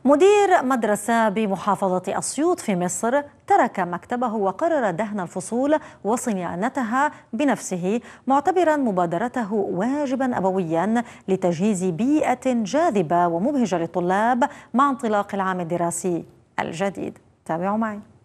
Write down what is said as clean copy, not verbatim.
مدير مدرسة بمحافظة أسيوط في مصر ترك مكتبه وقرر دهن الفصول وصيانتها بنفسه، معتبرا مبادرته واجبا أبويا لتجهيز بيئة جاذبة ومبهجة للطلاب مع انطلاق العام الدراسي الجديد. تابعوا معي.